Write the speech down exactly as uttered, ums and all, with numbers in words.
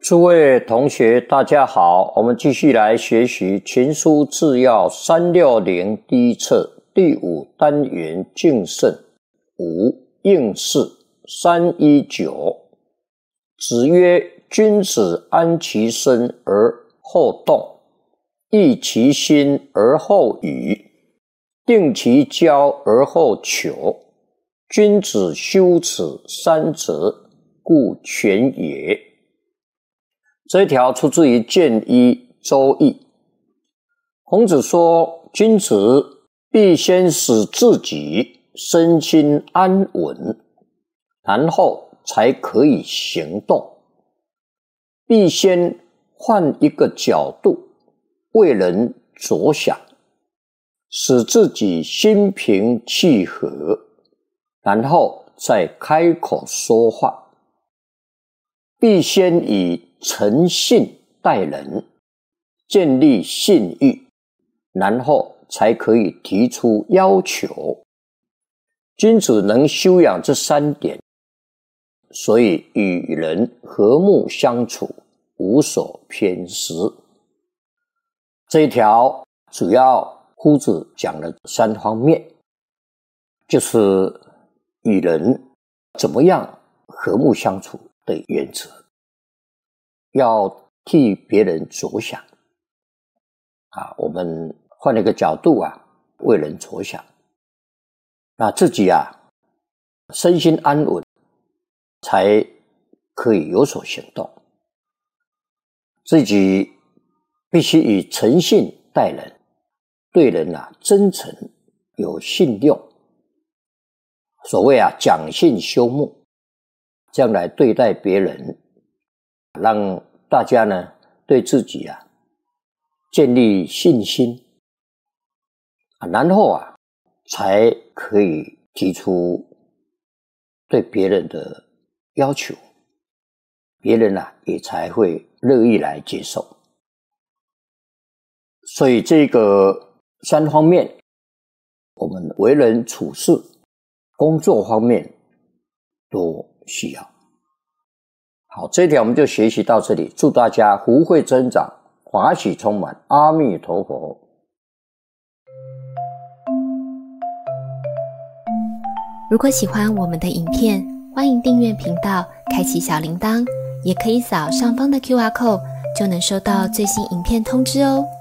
诸位同学大家好，我们继续来学习群书治要三六零第一册第五单元敬慎五应试三一九。子曰：君子安其身而后动，抑其心而后语，定其交而后求。君子修此三则，故全也。这一条出自于《谏一·周易》。孔子说，君子必先使自己身心安稳，然后才可以行动。必先换一个角度，为人着想，使自己心平气和，然后再开口说话。必先以诚信待人，建立信誉，然后才可以提出要求。君子能修养这三点，所以与人和睦相处，无所偏私。这一条主要夫子讲了三方面，就是与人怎么样和睦相处的原则，要替别人着想啊，我们换了一个角度啊，为人着想，那自己啊身心安稳，才可以有所行动。自己必须以诚信待人，对人啊真诚有信用，所谓啊讲信修睦，这样来对待别人，让大家呢对自己啊建立信心，然后啊才可以提出对别人的要求，别人啊也才会乐意来接受。所以这个三方面，我们为人处事、工作方面都需要。好，这一条我们就学习到这里，祝大家福慧增长，法喜充满，阿弥陀佛。 如果喜欢我们的影片，欢迎订阅频道，开启小铃铛，也可以扫上方的 Q R code， 就能收到最新影片通知哦。